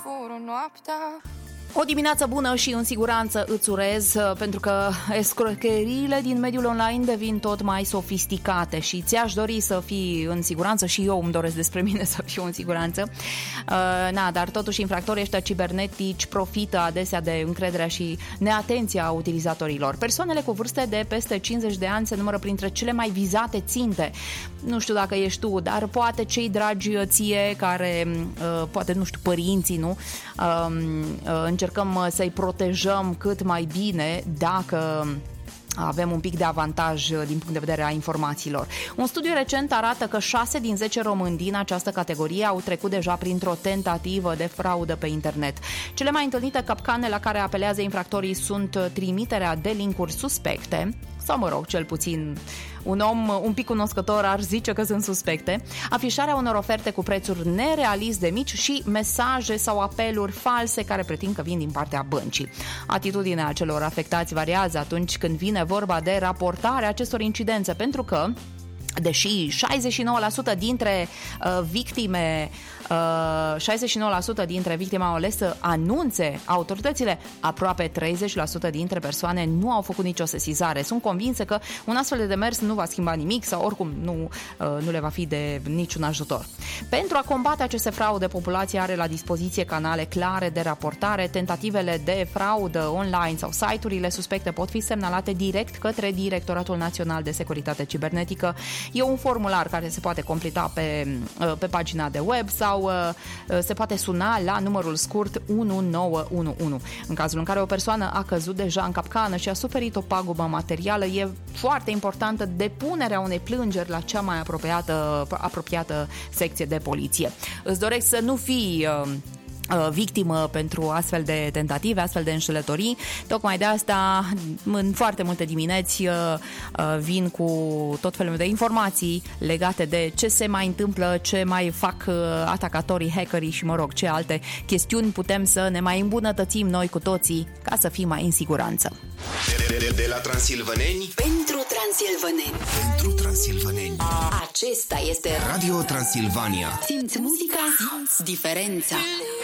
fură noaptea. O dimineață bună și în siguranță îți urez, pentru că escrocheriile din mediul online devin tot mai sofisticate și ți-aș dori să fii în siguranță și eu îmi doresc despre mine să fiu în siguranță. Dar totuși infractorii ăștia cibernetici profită adesea de încrederea și neatenția utilizatorilor. Persoanele cu vârste de peste 50 de ani se numără printre cele mai vizate ținte. Nu știu dacă ești tu, dar poate cei dragi ție care, poate, nu știu, părinții, nu? Încercăm să-i protejăm cât mai bine dacă avem un pic de avantaj din punct de vedere a informațiilor. Un studiu recent arată că 6 din 10 români din această categorie au trecut deja printr-o tentativă de fraudă pe internet. Cele mai întâlnite capcane la care apelează infractorii sunt trimiterea de linkuri suspecte, sau mă rog, cel puțin un om un pic cunoscător ar zice că sunt suspecte, afișarea unor oferte cu prețuri nerealist de mici și mesaje sau apeluri false care pretind că vin din partea băncii. Atitudinea celor afectați variază atunci când vine vorba de raportarea acestor incidențe, pentru că deși 69% dintre victime 69% dintre victime au ales să anunțe autoritățile, aproape 30% dintre persoane nu au făcut nicio sesizare. Sunt convinsă că un astfel de demers nu va schimba nimic sau oricum nu le va fi de niciun ajutor. Pentru a combate aceste fraude, populația are la dispoziție canale clare de raportare. Tentativele de fraudă online sau site-urile suspecte pot fi semnalate direct către Directoratul Național de Securitate Cibernetică. E un formular care se poate completa pe pagina de web sau se poate suna la numărul scurt 1911. În cazul în care o persoană a căzut deja în capcană și a suferit o pagubă materială, e foarte importantă depunerea unei plângeri la cea mai apropiată secție de poliție. Îți doresc să nu fii victimă pentru astfel de tentative, astfel de înșelătorii. Tocmai de asta, în foarte multe dimineți vin cu tot felul de informații legate de ce se mai întâmplă, ce mai fac atacatorii, hackerii și, mă rog, ce alte chestiuni putem să ne mai îmbunătățim noi cu toții ca să fim mai în siguranță. De la transilvaneni pentru transilvaneni. Pentru transilvaneni. Acesta este Radio Transilvania. Simți muzica, simți diferența.